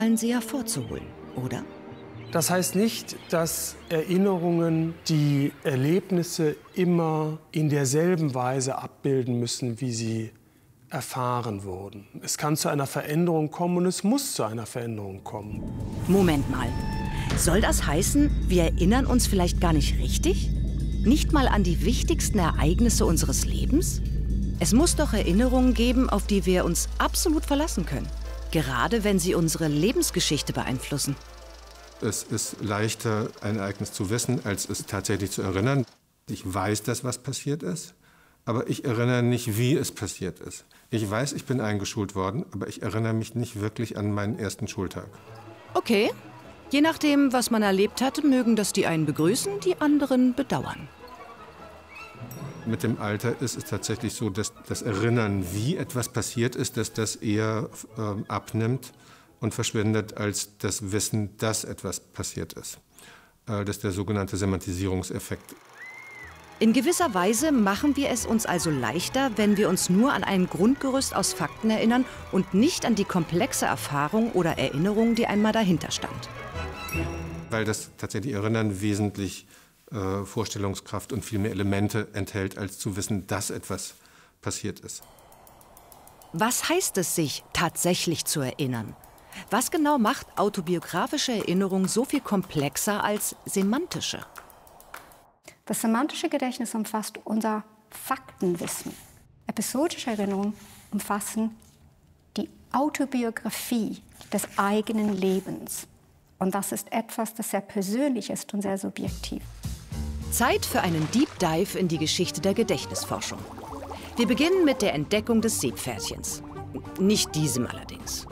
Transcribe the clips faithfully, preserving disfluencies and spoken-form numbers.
sie hervorzuholen, oder? Das heißt nicht, dass Erinnerungen die Erlebnisse immer in derselben Weise abbilden müssen, wie sie erfahren wurden. Es kann zu einer Veränderung kommen und es muss zu einer Veränderung kommen. Moment mal. Soll das heißen, wir erinnern uns vielleicht gar nicht richtig? Nicht mal an die wichtigsten Ereignisse unseres Lebens? Es muss doch Erinnerungen geben, auf die wir uns absolut verlassen können. Gerade wenn sie unsere Lebensgeschichte beeinflussen. Es ist leichter, ein Ereignis zu wissen, als es tatsächlich zu erinnern. Ich weiß, dass was passiert ist, aber ich erinnere nicht, wie es passiert ist. Ich weiß, ich bin eingeschult worden, aber ich erinnere mich nicht wirklich an meinen ersten Schultag. Okay. Je nachdem, was man erlebt hat, mögen das die einen begrüßen, die anderen bedauern. Mit dem Alter ist es tatsächlich so, dass das Erinnern, wie etwas passiert ist, dass das eher äh, abnimmt und verschwindet, als das Wissen, dass etwas passiert ist. Äh, das ist der sogenannte Semantisierungseffekt. In gewisser Weise machen wir es uns also leichter, wenn wir uns nur an ein Grundgerüst aus Fakten erinnern und nicht an die komplexe Erfahrung oder Erinnerung, die einmal dahinter stand. Weil das tatsächlich Erinnern wesentlich äh, Vorstellungskraft und viel mehr Elemente enthält, als zu wissen, dass etwas passiert ist. Was heißt es, sich tatsächlich zu erinnern? Was genau macht autobiografische Erinnerung so viel komplexer als semantische? Das semantische Gedächtnis umfasst unser Faktenwissen. Episodische Erinnerungen umfassen die Autobiografie des eigenen Lebens. Und das ist etwas, das sehr persönlich ist und sehr subjektiv. Zeit für einen Deep Dive in die Geschichte der Gedächtnisforschung. Wir beginnen mit der Entdeckung des Seepferdchens. Nicht diesem allerdings.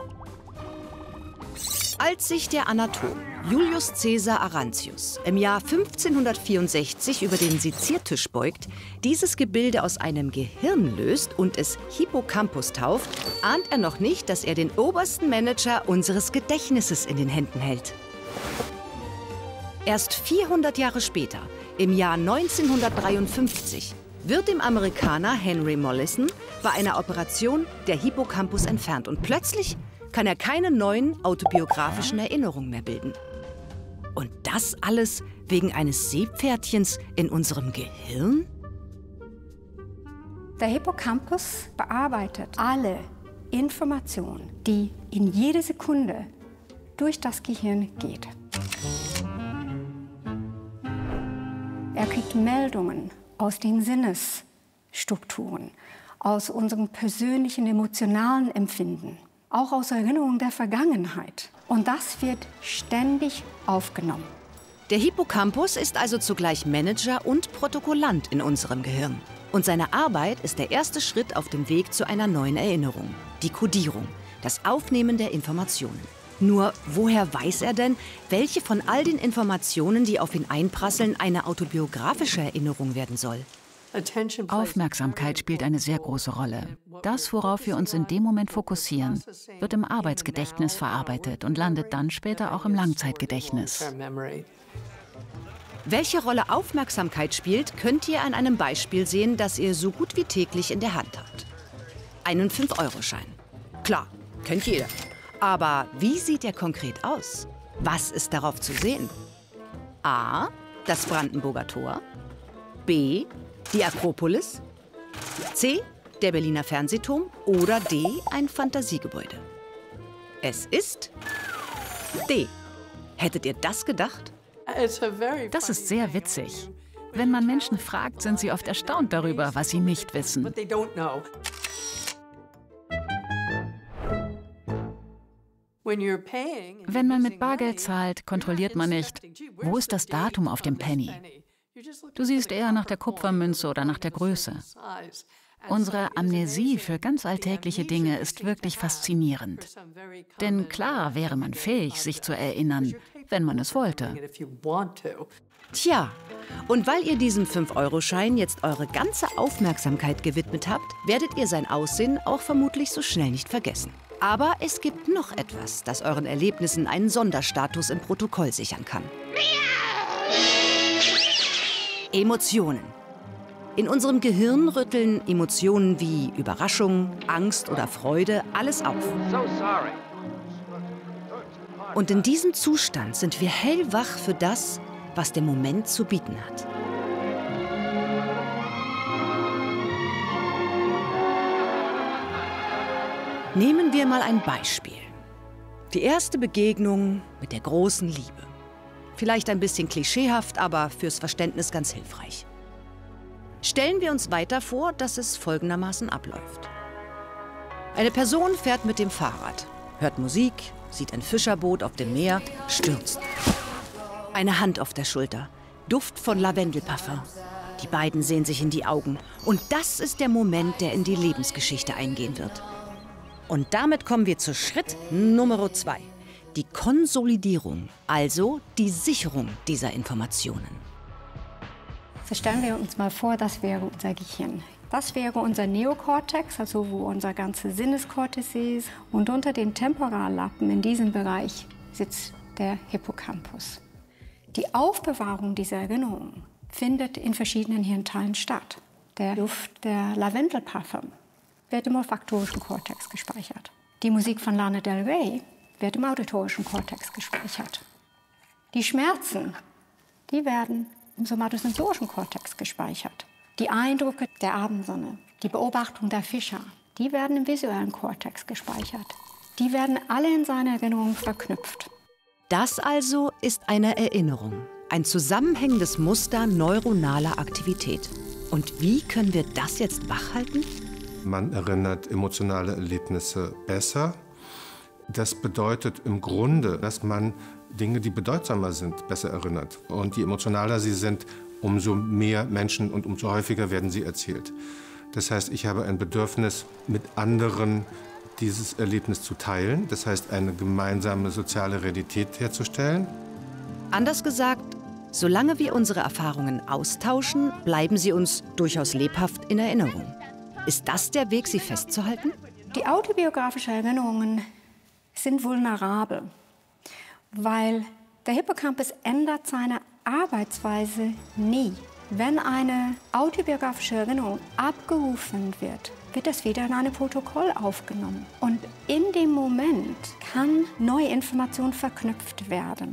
Als sich der Anatom Julius Caesar Arrhenius im Jahr fünfzehnhundertvierundsechzig über den Seziertisch beugt, dieses Gebilde aus einem Gehirn löst und es Hippocampus tauft, ahnt er noch nicht, dass er den obersten Manager unseres Gedächtnisses in den Händen hält. Erst vierhundert Jahre später, im Jahr neunzehnhundertdreiundfünfzig, wird dem Amerikaner Henry Mollison bei einer Operation der Hippocampus entfernt und plötzlich kann er keine neuen autobiografischen Erinnerungen mehr bilden. Und das alles wegen eines Seepferdchens in unserem Gehirn? Der Hippocampus bearbeitet alle Informationen, die in jede Sekunde durch das Gehirn geht. Er kriegt Meldungen aus den Sinnesstrukturen, aus unserem persönlichen emotionalen Empfinden, auch aus Erinnerungen der Vergangenheit. Und das wird ständig aufgenommen. Der Hippocampus ist also zugleich Manager und Protokollant in unserem Gehirn. Und seine Arbeit ist der erste Schritt auf dem Weg zu einer neuen Erinnerung. Die Kodierung, das Aufnehmen der Informationen. Nur woher weiß er denn, welche von all den Informationen, die auf ihn einprasseln, eine autobiografische Erinnerung werden soll? Aufmerksamkeit spielt eine sehr große Rolle. Das, worauf wir uns in dem Moment fokussieren, wird im Arbeitsgedächtnis verarbeitet und landet dann später auch im Langzeitgedächtnis. Welche Rolle Aufmerksamkeit spielt, könnt ihr an einem Beispiel sehen, das ihr so gut wie täglich in der Hand habt. Einen fünf Euro Schein. Klar, kennt jeder. Aber wie sieht er konkret aus? Was ist darauf zu sehen? A. Das Brandenburger Tor. B. Die Akropolis. C. Der Berliner Fernsehturm. Oder D. Ein Fantasiegebäude. Es ist D. Hättet ihr das gedacht? Das ist sehr witzig. Wenn man Menschen fragt, sind sie oft erstaunt darüber, was sie nicht wissen. Wenn man mit Bargeld zahlt, kontrolliert man nicht, wo ist das Datum auf dem Penny. Du siehst eher nach der Kupfermünze oder nach der Größe. Unsere Amnesie für ganz alltägliche Dinge ist wirklich faszinierend. Denn klar wäre man fähig, sich zu erinnern, wenn man es wollte. Tja, und weil ihr diesem fünf Euro Schein jetzt eure ganze Aufmerksamkeit gewidmet habt, werdet ihr sein Aussehen auch vermutlich so schnell nicht vergessen. Aber es gibt noch etwas, das euren Erlebnissen einen Sonderstatus im Protokoll sichern kann. Emotionen. In unserem Gehirn rütteln Emotionen wie Überraschung, Angst oder Freude alles auf. Und in diesem Zustand sind wir hellwach für das, was der Moment zu bieten hat. Nehmen wir mal ein Beispiel. Die erste Begegnung mit der großen Liebe. Vielleicht ein bisschen klischeehaft, aber fürs Verständnis ganz hilfreich. Stellen wir uns weiter vor, dass es folgendermaßen abläuft. Eine Person fährt mit dem Fahrrad, hört Musik, sieht ein Fischerboot auf dem Meer, stürzt. Eine Hand auf der Schulter, Duft von Lavendelparfum. Die beiden sehen sich in die Augen. Und das ist der Moment, der in die Lebensgeschichte eingehen wird. Und damit kommen wir zu Schritt Nummer zwei. Die Konsolidierung, also die Sicherung dieser Informationen. So stellen wir uns mal vor, das wäre unser Gehirn. Das wäre unser Neokortex, also wo unser ganzer Sinneskortex ist. Und unter den Temporallappen in diesem Bereich sitzt der Hippocampus. Die Aufbewahrung dieser Erinnerung findet in verschiedenen Hirnteilen statt. Der Duft der Lavendelparfum wird im olfaktorischen Kortex gespeichert. Die Musik von Lana Del Rey wird im auditorischen Kortex gespeichert. Die Schmerzen, die werden im somatosensorischen Kortex gespeichert. Die Eindrücke der Abendsonne, die Beobachtung der Fischer, die werden im visuellen Kortex gespeichert. Die werden alle in seiner Erinnerung verknüpft. Das also ist eine Erinnerung, ein zusammenhängendes Muster neuronaler Aktivität. Und wie können wir das jetzt wachhalten? Man erinnert emotionale Erlebnisse besser. Das bedeutet im Grunde, dass man Dinge, die bedeutsamer sind, besser erinnert. Und je emotionaler sie sind, umso mehr Menschen und umso häufiger werden sie erzählt. Das heißt, ich habe ein Bedürfnis, mit anderen dieses Erlebnis zu teilen. Das heißt, eine gemeinsame soziale Realität herzustellen. Anders gesagt, solange wir unsere Erfahrungen austauschen, bleiben sie uns durchaus lebhaft in Erinnerung. Ist das der Weg, sie festzuhalten? Die autobiografischen Erinnerungen sind vulnerabel, weil der Hippocampus ändert seine Arbeitsweise nie. Wenn eine autobiografische Erinnerung abgerufen wird, wird das wieder in ein Protokoll aufgenommen. Und in dem Moment kann neue Information verknüpft werden.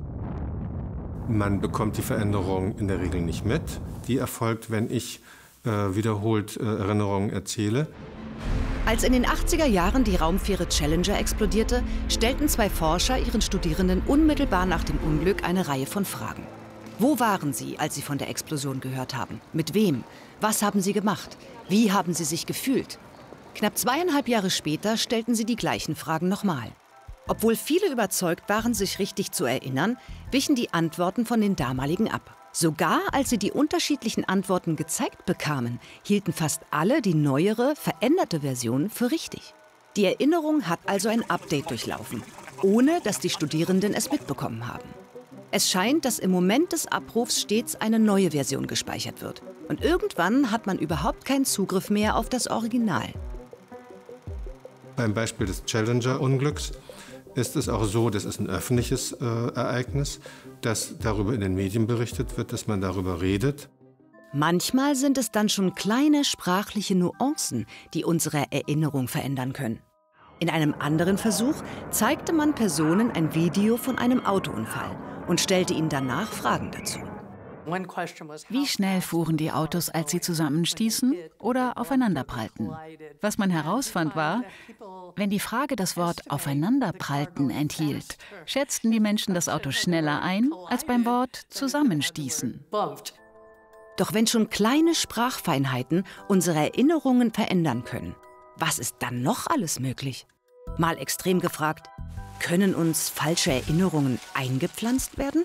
Man bekommt die Veränderung in der Regel nicht mit. Die erfolgt, wenn ich äh, wiederholt äh, Erinnerungen erzähle. Als in den achtziger Jahren die Raumfähre Challenger explodierte, stellten zwei Forscher ihren Studierenden unmittelbar nach dem Unglück eine Reihe von Fragen. Wo waren sie, als sie von der Explosion gehört haben? Mit wem? Was haben sie gemacht? Wie haben sie sich gefühlt? Knapp zweieinhalb Jahre später stellten sie die gleichen Fragen nochmal. Obwohl viele überzeugt waren, sich richtig zu erinnern, wichen die Antworten von den damaligen ab. Sogar als sie die unterschiedlichen Antworten gezeigt bekamen, hielten fast alle die neuere, veränderte Version für richtig. Die Erinnerung hat also ein Update durchlaufen, ohne dass die Studierenden es mitbekommen haben. Es scheint, dass im Moment des Abrufs stets eine neue Version gespeichert wird. Und irgendwann hat man überhaupt keinen Zugriff mehr auf das Original. Beim Beispiel des Challenger-Unglücks ist es auch so, das ist ein öffentliches äh, Ereignis, dass darüber in den Medien berichtet wird, dass man darüber redet. Manchmal sind es dann schon kleine sprachliche Nuancen, die unsere Erinnerung verändern können. In einem anderen Versuch zeigte man Personen ein Video von einem Autounfall und stellte ihnen danach Fragen dazu. Wie schnell fuhren die Autos, als sie zusammenstießen oder aufeinanderprallten? Was man herausfand war, wenn die Frage das Wort aufeinanderprallten enthielt, schätzten die Menschen das Auto schneller ein als beim Wort zusammenstießen. Doch wenn schon kleine Sprachfeinheiten unsere Erinnerungen verändern können, was ist dann noch alles möglich? Mal extrem gefragt, können uns falsche Erinnerungen eingepflanzt werden?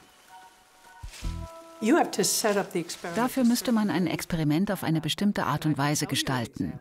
Dafür müsste man ein Experiment auf eine bestimmte Art und Weise gestalten.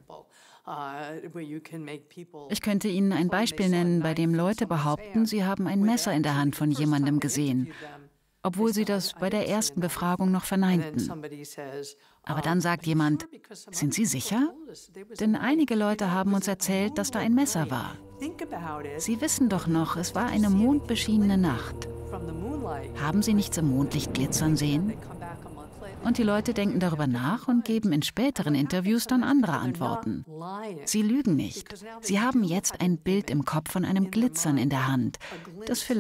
Ich könnte Ihnen ein Beispiel nennen, bei dem Leute behaupten, sie haben ein Messer in der Hand von jemandem gesehen, obwohl sie das bei der ersten Befragung noch verneinten. Aber dann sagt jemand, sind Sie sicher? Denn einige Leute haben uns erzählt, dass da ein Messer war. Sie wissen doch noch, es war eine mondbeschienene Nacht. Haben Sie nichts im Mondlicht glitzern sehen? Und die Leute denken darüber nach und geben in späteren Interviews dann andere Antworten. Sie lügen nicht. Sie haben jetzt ein Bild im Kopf von einem Glitzern in der Hand, das vielleicht